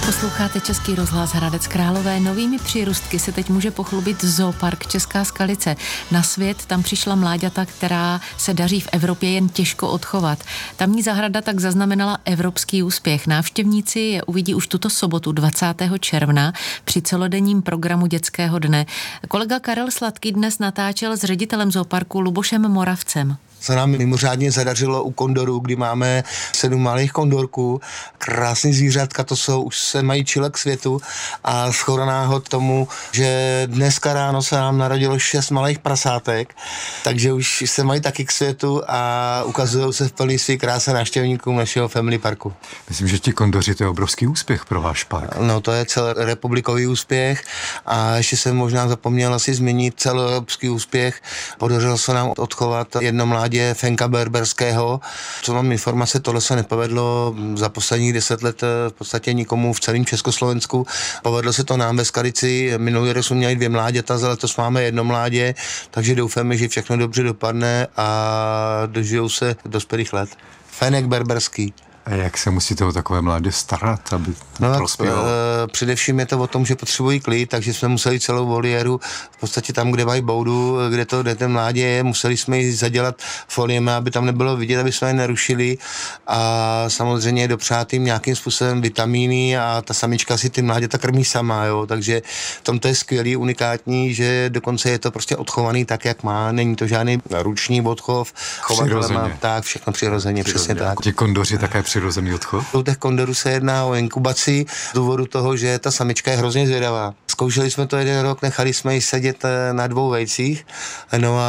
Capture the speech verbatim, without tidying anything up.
Posloucháte Český rozhlas Hradec Králové. Novými přírůstky se teď může pochlubit Zoopark Česká Skalice. Na svět tam přišla mláďata, která se daří v Evropě jen těžko odchovat. Tamní zahrada tak zaznamenala evropský úspěch. Návštěvníci je uvidí už tuto sobotu dvacátého června při celodenním programu dětského dne. Kolega Karel Sladký dnes natáčel s ředitelem Zooparku Lubošem Moravcem. Se nám mimořádně zadařilo u kondorů, kdy máme sedm malých kondorků. Krásný zvířatka to jsou, už se mají čile k světu a shodou náhod tomu, že dneska ráno se nám narodilo šest malých prasátek, takže už se mají taky k světu a ukazují se v plný svý kráse návštěvníkům našeho Family Parku. Myslím, že ti kondoři, to je obrovský úspěch pro váš park. No to je celorepublikový úspěch a ještě jsem možná zapomněl asi zmínit celoevropský úspěch. Podařilo se nám odchovat jedno mládě Fenka berberského. Co mám informace, tohle se nepovedlo za posledních deset let v podstatě nikomu v celém Československu. Povedlo se to nám ve Skalici. Minulý rok jsme měli dvě mláďata, za letos máme jedno mládě, takže doufáme, že všechno dobře dopadne a dožijou se dospělých let. Fenek berberský. A jak se musíte o takové mládě starat, aby no, prospělo? E, především je to o tom, že potřebují klid, takže jsme museli celou voliéru, v podstatě tam, kde mají boudu, kde to kde ten mládě je, museli jsme ji zadělat foliemi, aby tam nebylo vidět, aby jsme je nerušili a samozřejmě dopřát jim nějakým způsobem vitamíny a ta samička si ty mláděta krmí sama, jo, takže v tom to je skvělý, unikátní, že dokonce je to prostě odchovaný tak, jak má, není to žádný ruční odchov, přirozeně. Tak, všechno přirozeně, přesně tak. Ti kondoři také přirozený odchov? U těch kondorů se jedná o inkubaci z důvodu toho, že ta samička je hrozně zvědavá. Zkoušeli jsme to jeden rok, nechali jsme ji sedět na dvou vejcích, no a